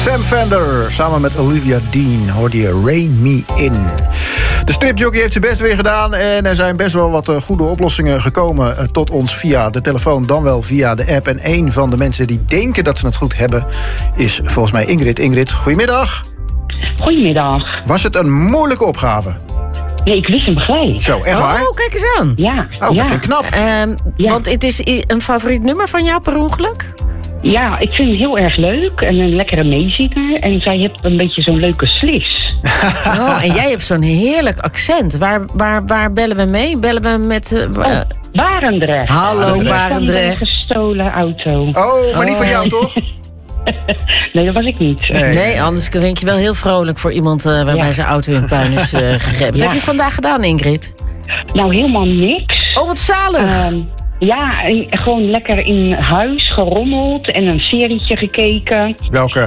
Sam Fender samen met Olivia Dean hoorde je Rain Me In. De stripjockey heeft zijn best weer gedaan en er zijn best wel wat goede oplossingen gekomen tot ons via de telefoon, dan wel via de app. En een van de mensen die denken dat ze het goed hebben is volgens mij Ingrid. Ingrid, goedemiddag. Goedemiddag. Was het een moeilijke opgave? Nee, ik wist hem gelijk. Zo, echt waar? Oh, kijk eens aan. Ja. Oh, dat vind ik knap. Ja. Want het is een favoriet nummer van jou per ongeluk? Ja, ik vind hem heel erg leuk en een lekkere meezinger. En zij heeft een beetje zo'n leuke slis. Oh, en jij hebt zo'n heerlijk accent. Waar bellen we mee? Bellen we met... Barendrecht. Hallo, Barendrecht. Een gestolen auto. Oh, maar niet van jou, toch? Nee, dat was ik niet. Nee, anders denk je wel heel vrolijk voor iemand waarbij zijn auto in puin is gegrepen. Wat heb je vandaag gedaan, Ingrid? Nou, helemaal niks. Oh, wat zalig. Ja, en gewoon lekker in huis gerommeld en een serietje gekeken. Welke?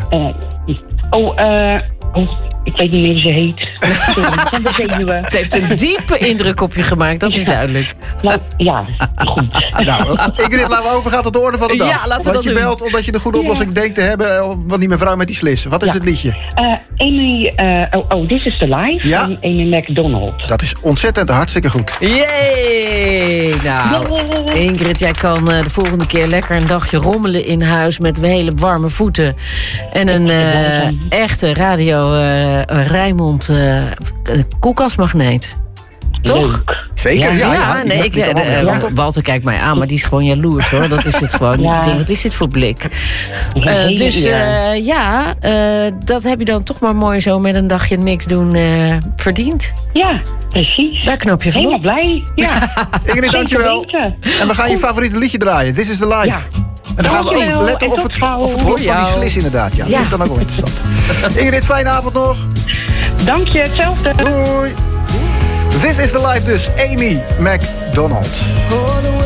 Ik weet niet meer hoe ze heet. Sorry, van de zenuwen. Het heeft een diepe indruk op je gemaakt, dat is duidelijk. Nou, ja, goed. Nou, Ingrid, laten we overgaan tot de orde van de dag. Ja, laten we want dat je doen. belt omdat je de goede oplossing denkt te hebben, want die mevrouw met die slis. Wat is het liedje? Amy, This is the Life van Amy McDonald. Dat is ontzettend hartstikke goed. Yay! Nou, Ingrid, jij kan de volgende keer lekker een dagje rommelen in huis met hele warme voeten. En een echte Radio Rijnmond koelkastmagneet. Toch? Leuk. Zeker, ja. Walter kijkt mij aan, maar die is gewoon jaloers, hoor. Dat is het gewoon. Ja. Ik denk, wat is dit voor blik? Dat heb je dan toch maar mooi zo met een dagje niks doen verdiend. Ja, precies. Daar knop je van helemaal op. blij. Ja. Ingrid, dankjewel. En we gaan je favoriete liedje draaien. This is the life. Ja. En dan gaan we ook letten of het hoort van die slis inderdaad. Ja, dat is dan ook wel interessant. Ingrid, fijne avond nog. Dank je, hetzelfde. Doei. This is the life dus. Amy McDonald.